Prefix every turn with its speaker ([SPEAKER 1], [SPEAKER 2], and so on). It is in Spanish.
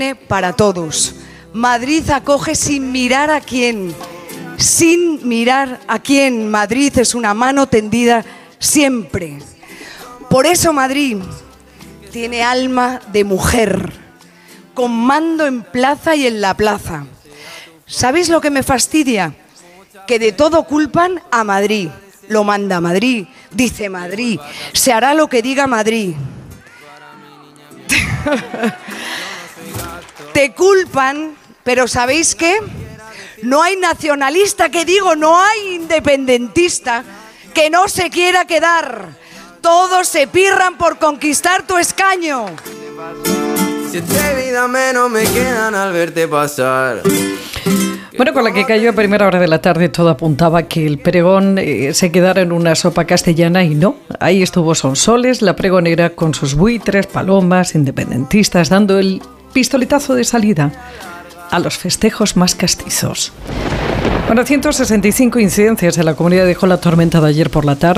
[SPEAKER 1] Para todos. Madrid acoge sin mirar a quién. Sin mirar a quién. Madrid es una mano tendida siempre. Por eso Madrid tiene alma de mujer, con mando en plaza y en la plaza. ¿Sabéis lo que me fastidia? Que de todo culpan a Madrid. Lo manda Madrid, dice Madrid, se hará lo que diga Madrid. Te culpan, pero ¿sabéis qué? No hay nacionalista, no hay independentista que no se quiera quedar. Todos se pirran por conquistar tu escaño.
[SPEAKER 2] 7 vidas menos me quedan al verte pasar.
[SPEAKER 3] Bueno, con la que cayó a primera hora de la tarde todo apuntaba que el pregón se quedara en una sopa castellana y no. Ahí estuvo Sonsoles, la pregonera, con sus buitres, palomas, independentistas, dando el pistoletazo de salida a los festejos más castizos. Bueno, 165 incidencias en la comunidad dejó la tormenta de ayer por la tarde.